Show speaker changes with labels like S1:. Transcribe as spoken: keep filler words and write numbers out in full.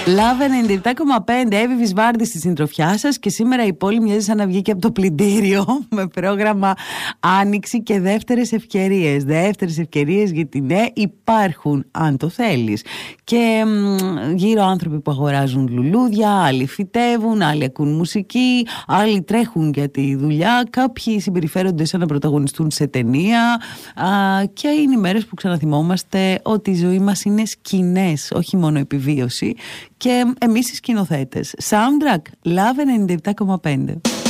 S1: Λάβε ενενήντα επτά κόμμα πέντε, Εύη Βυσβάρδη στη συντροφιά σας και σήμερα η πόλη μοιάζει σαν να βγήκε από το πλυντήριο με πρόγραμμα Άνοιξη και δεύτερες ευκαιρίες. Δεύτερες ευκαιρίες γιατί ναι, υπάρχουν αν το θέλεις. Και μ, γύρω άνθρωποι που αγοράζουν λουλούδια, άλλοι φυτεύουν, άλλοι ακούν μουσική, άλλοι τρέχουν για τη δουλειά, κάποιοι συμπεριφέρονται σαν να πρωταγωνιστούν σε ταινία α, και είναι οι μέρες που ξαναθυμόμαστε ότι η ζωή μας είναι σκηνές, όχι μόνο επιβίωση. Και εμείς οι σκηνοθέτες. Soundtrack, Love ενενήντα επτά κόμμα πέντε.